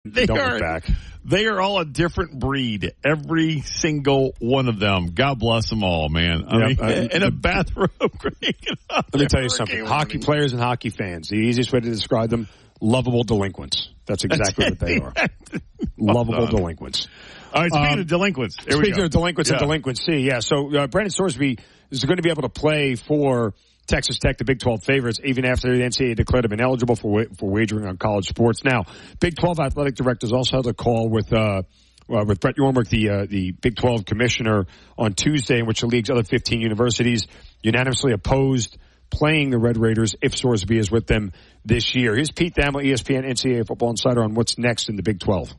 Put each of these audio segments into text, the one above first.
Don't look back. They are all a different breed, every single one of them. God bless them all, man. I mean, in a bathrobe. Let me tell you something. Hockey players and hockey fans, the easiest way to describe them, lovable delinquents. That's exactly what they are. Lovable delinquents. All right, speaking of delinquents. Speaking of delinquents and delinquency, yeah. So Brendan Sorsby is going to be able to play for Texas Tech, the Big 12 favorites, even after the NCAA declared him ineligible for wagering on college sports. Now, Big 12 athletic directors also had a call with Brett Yormark, the Big 12 commissioner, on Tuesday, in which the league's other 15 universities unanimously opposed playing the Red Raiders if Sorsby is with them this year. Here's Pete Thamel, ESPN NCAA Football Insider, on what's next in the Big 12.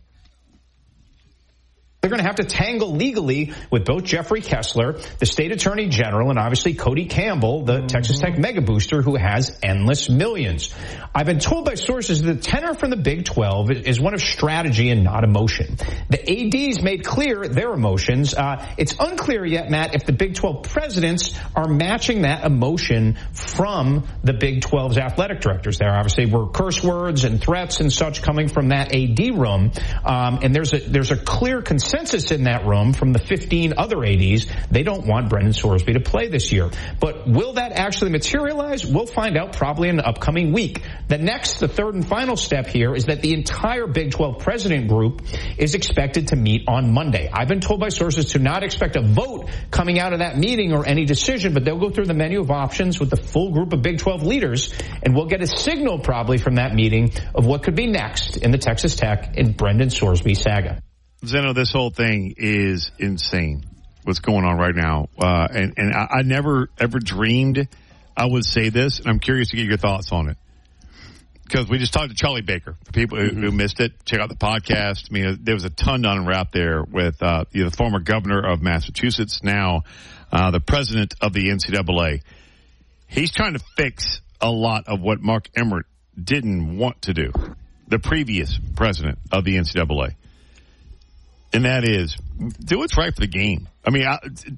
They're going to have to tangle legally with both Jeffrey Kessler, the state attorney general, and obviously Cody Campbell, the Texas Tech mega booster who has endless millions. I've been told by sources that the tenor from the Big 12 is one of strategy and not emotion. The ADs made clear their emotions. It's unclear yet, Matt, if the Big 12 presidents are matching that emotion from the Big 12's athletic directors. There obviously were curse words and threats and such coming from that AD room. And there's a clear consensus in that room from the 15 other ADs. They don't want Brendan Sorsby to play this year. But will that actually materialize? We'll find out probably in the upcoming week. The third and final step here is that the entire Big 12 president group is expected to meet on Monday. I've been told by sources to not expect a vote coming out of that meeting or any decision, but they'll go through the menu of options with the full group of Big 12 leaders, and we'll get a signal probably from that meeting of what could be next in the Texas Tech and Brendan Sorsby saga. Zeno, this whole thing is insane, what's going on right now. And I never, ever dreamed I would say this, and I'm curious to get your thoughts on it. Because we just talked to Charlie Baker. For people who missed it, check out the podcast. I mean, there was a ton to unwrap there with the former governor of Massachusetts, now the president of the NCAA. He's trying to fix a lot of what Mark Emmert didn't want to do, the previous president of the NCAA. And that is, do what's right for the game. I mean,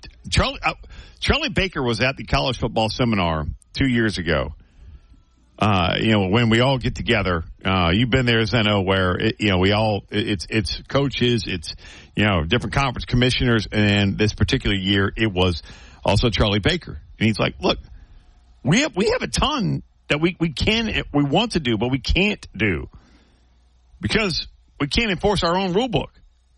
Charlie Baker was at the college football seminar 2 years ago. When we all get together, you've been there, Zeno, where it's coaches, it's different conference commissioners, and this particular year it was also Charlie Baker. And he's like, look, we have a ton that we want to do, but we can't do because we can't enforce our own rule book.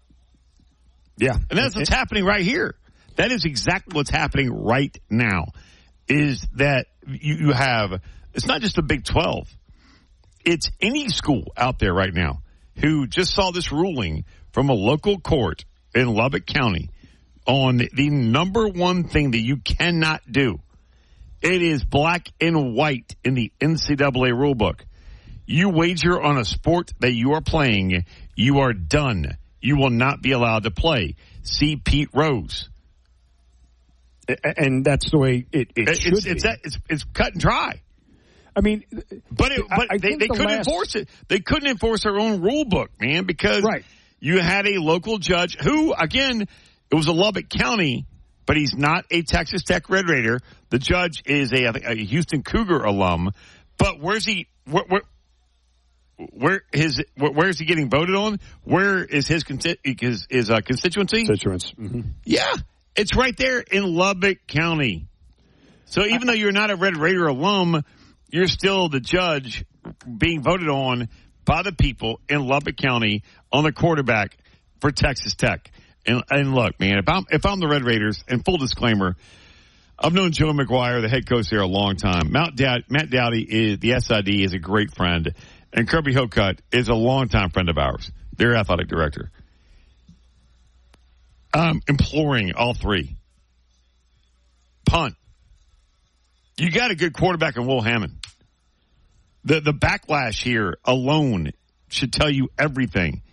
Yeah. And that's what's happening right here. That is exactly what's happening right now, is that you have, it's not just the Big 12. It's any school out there right now who just saw this ruling from a local court in Lubbock County on the number one thing that you cannot do. It is black and white in the NCAA rulebook. You wager on a sport that you are playing, you are done. You will not be allowed to play. See Pete Rose. And that's the way it should be. It's cut and dry. I mean, but they couldn't enforce it. They couldn't enforce their own rule book, man, because you had a local judge who, again, it was a Lubbock County, but he's not a Texas Tech Red Raider. The judge is a Houston Cougar alum. But where's he? Where is he getting voted on? Where is his constituency? Constituents. Mm-hmm. Yeah, it's right there in Lubbock County. So even though you're not a Red Raider alum, you're still the judge being voted on by the people in Lubbock County on the quarterback for Texas Tech. And look, man, if I'm the Red Raiders, and full disclaimer, I've known Joe McGuire, the head coach there, a long time. Matt Dowdy, the SID, is a great friend. And Kirby Hocutt is a longtime friend of ours, their athletic director. I'm imploring all three. Punt. You got a good quarterback in Will Hammond. The backlash here alone should tell you everything.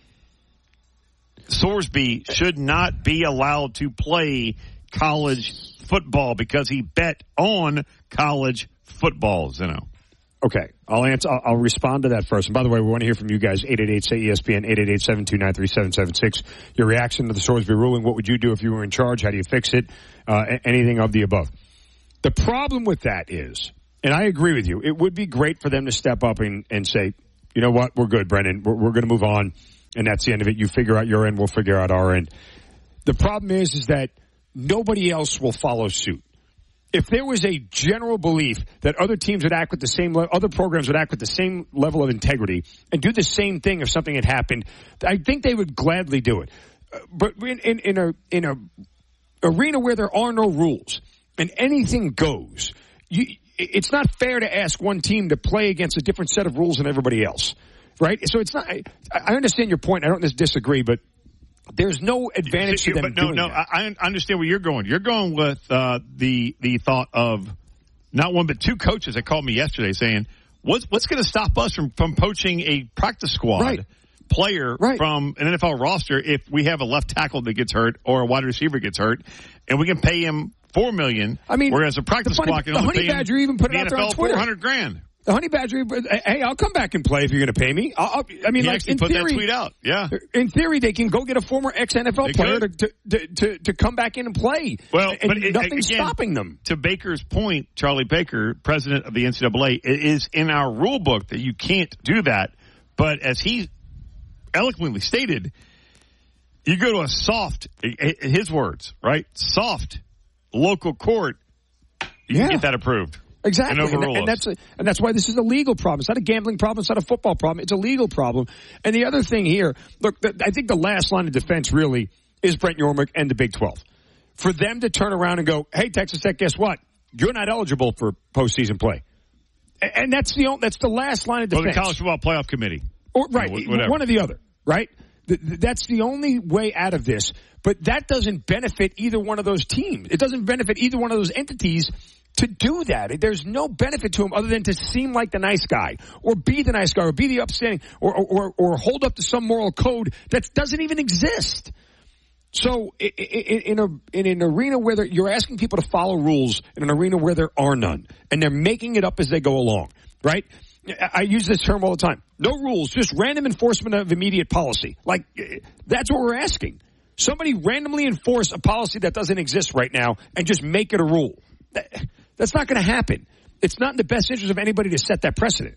Sorsby should not be allowed to play college football because he bet on college football, Zeno. Okay, I'll respond to that first. And by the way, we want to hear from you guys. 888-SAY-ESPN, 888-729-3776. Your reaction to the Sorsby ruling. What would you do if you were in charge? How do you fix it? Anything of the above. The problem with that is, and I agree with you, it would be great for them to step up and say, you know what, we're good, Brendan. We're going to move on. and that's the end of it. You figure out your end, we'll figure out our end. The problem is that nobody else will follow suit. If there was a general belief that other teams would act with the same, other programs would act with the same level of integrity and do the same thing if something had happened, I think they would gladly do it. But in a arena where there are no rules and anything goes, it's not fair to ask one team to play against a different set of rules than everybody else, right? So it's not. I understand your point. I don't disagree, but there's no advantage to them doing that. I understand where you're going. You're going with the thought of not one but two coaches that called me yesterday saying, "What's going to stop us from poaching a practice squad player from an NFL roster if we have a left tackle that gets hurt or a wide receiver gets hurt, and we can pay him $4 million, whereas a practice squad can only pay him even put it out there on Twitter. $400,000." The Honey Badger, hey, I'll come back and play if you're going to pay me. He actually put that tweet out. Yeah. In theory, they can go get a former ex-NFL player to come back in and play. Well, and but nothing's stopping them. To Baker's point, Charlie Baker, president of the NCAA, it is in our rule book that you can't do that. But as he eloquently stated, you go to a soft, his words, right? Soft local court, you can get that approved. Exactly, and that's why this is a legal problem. It's not a gambling problem. It's not a football problem. It's a legal problem. And the other thing here, look, I think the last line of defense really is Brent Yormark and the Big 12. For them to turn around and go, hey, Texas Tech, guess what? You're not eligible for postseason play. And that's the last line of defense. Or the College Football Playoff Committee. One or the other, right? That's the only way out of this. But that doesn't benefit either one of those teams. It doesn't benefit either one of those entities to do that. There's no benefit to him other than to seem like the nice guy or be the nice guy or be the upstanding or hold up to some moral code that doesn't even exist. So in an arena where you're asking people to follow rules in an arena where there are none and they're making it up as they go along, right? I use this term all the time. No rules, just random enforcement of immediate policy. Like, that's what we're asking. Somebody randomly enforce a policy that doesn't exist right now and just make it a rule. That's not going to happen. It's not in the best interest of anybody to set that precedent.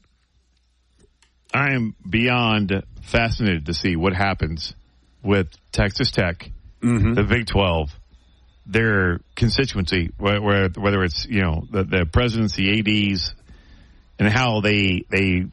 I am beyond fascinated to see what happens with Texas Tech, the Big 12, their constituency, whether it's, the presidents, the ADs, and how they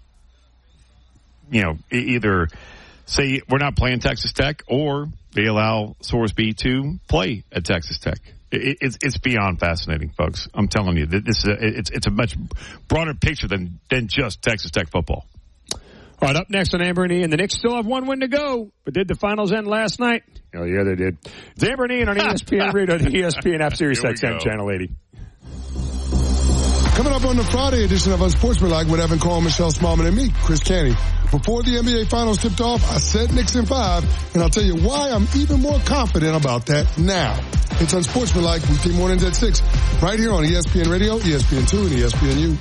either say we're not playing Texas Tech or they allow Sorsby to play at Texas Tech. It's beyond fascinating, folks. I'm telling you, it's a much broader picture than just Texas Tech football. All right, up next on Amber and Ian. The Knicks still have one win to go, but did the finals end last night? Oh, yeah, they did. It's Amber and Ian on ESPN Radio, the ESPN app, Sirius XM, Channel 80. Coming up on the Friday edition of Unsportsmanlike with Evan Cole, Michelle Smallman, and me, Chris Canty. Before the NBA Finals tipped off, I said Knicks in 5, and I'll tell you why I'm even more confident about that now. It's Unsportsmanlike, weekday mornings at 6, right here on ESPN Radio, ESPN2, and ESPNU.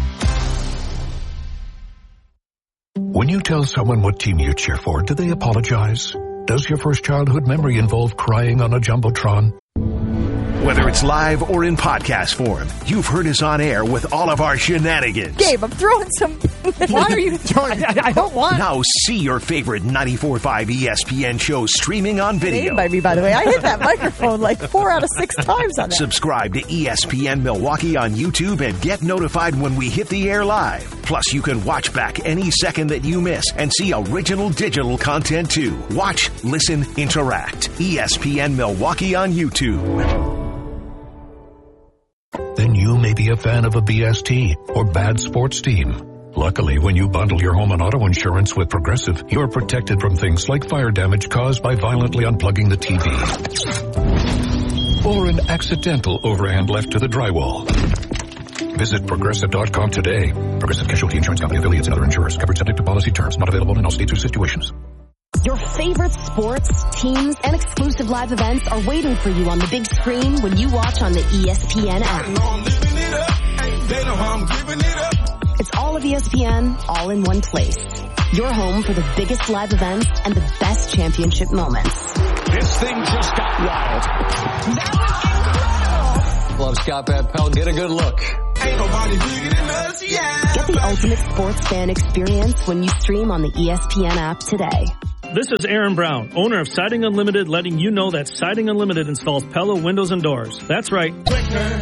When you tell someone what team you cheer for, do they apologize? Does your first childhood memory involve crying on a Jumbotron? Whether it's live or in podcast form, you've heard us on air with all of our shenanigans. Gabe, I'm throwing some... Why are you throwing... I don't want... Now see your favorite 94.5 ESPN shows streaming on video. By me, by the way. I hit that microphone like 4 out of 6 times on that. Subscribe to ESPN Milwaukee on YouTube and get notified when we hit the air live. Plus, you can watch back any second that you miss and see original digital content too. Watch, listen, interact. ESPN Milwaukee on YouTube. Then you may be a fan of a BST or bad sports team. Luckily, when you bundle your home and auto insurance with Progressive, you're protected from things like fire damage caused by violently unplugging the TV. Or an accidental overhand left to the drywall. Visit Progressive.com today. Progressive Casualty Insurance Company, affiliates, and other insurers. Covered subject to policy terms. Not available in all states or situations. Your favorite sports, teams, and exclusive live events are waiting for you on the big screen when you watch on the ESPN app. It's all of ESPN, all in one place. Your home for the biggest live events and the best championship moments. This thing just got wild. Love Scott Van Pelt. Get a good look. Ain't nobody bigger than us, yeah. Get the ultimate sports fan experience when you stream on the ESPN app today. This is Aaron Brown, owner of Siding Unlimited, letting you know that Siding Unlimited installs Pella windows and doors. That's right. Quicker,